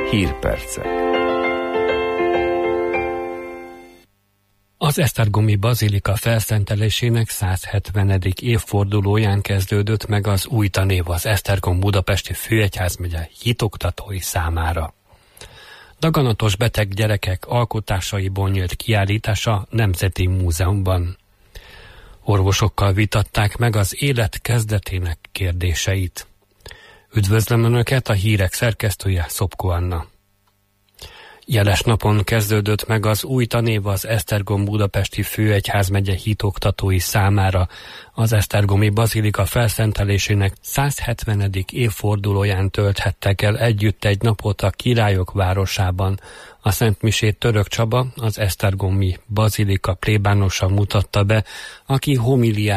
Hírpercek. Az esztergomi bazilika felszentelésének 170. évfordulóján kezdődött meg az új tanév az Esztergom budapesti főegyházmegye hitoktatói számára. Daganatos beteg gyerekek alkotásaiból nyílt kiállítása Nemzeti Múzeumban. Orvosokkal vitatták meg az élet kezdetének kérdéseit. Üdvözlöm Önöket, a hírek szerkesztője Szopko Anna. Jeles napon kezdődött meg az új tanév az Esztergom budapesti főegyházmegye hitoktatói számára. Az esztergomi bazilika felszentelésének 170. évfordulóján tölthettek el együtt egy napot a Királyok városában. A szentmisét Török Csaba, az esztergomi bazilika plébánosa mutatta be, aki homiliáját